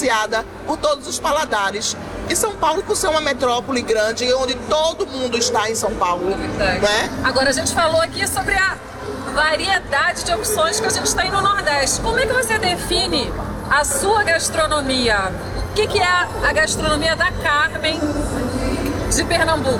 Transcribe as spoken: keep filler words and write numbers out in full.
apreciada por todos os paladares. E São Paulo, por ser uma metrópole grande, onde todo mundo está em São Paulo. É Né? Agora, a gente falou aqui sobre a variedade de opções que a gente tem no Nordeste. Como é que você define a sua gastronomia? O que, que é a gastronomia da Carmen de Pernambuco?